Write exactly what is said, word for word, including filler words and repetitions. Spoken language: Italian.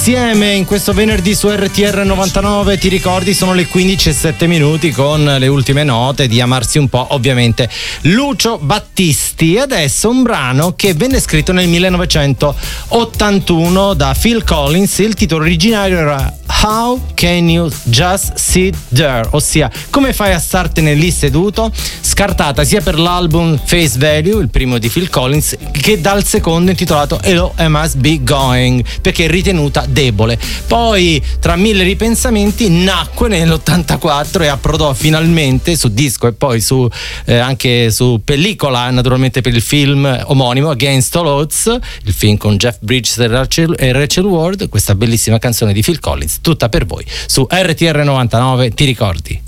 insieme in questo venerdì su R T R novantanove. Ti ricordi, sono le quindici e sette minuti con le ultime note di Amarsi un po', ovviamente Lucio Battisti. Adesso un brano che venne scritto nel millenovecentottantuno da Phil Collins. Il titolo originario era How Can You Just Sit There, ossia come fai a startene lì seduto, scartata sia per l'album Face Value, il primo di Phil Collins, che dal secondo intitolato Hello I Must Be Going, perché ritenuta debole. Poi tra mille ripensamenti nacque nell'ottantaquattro e approdò finalmente su disco e poi su eh, anche su pellicola, naturalmente per il film omonimo Against All Odds, il film con Jeff Bridges e Rachel, e Rachel Ward, questa bellissima canzone di Phil Collins, tutta per voi su R T R novantanove. Ti ricordi?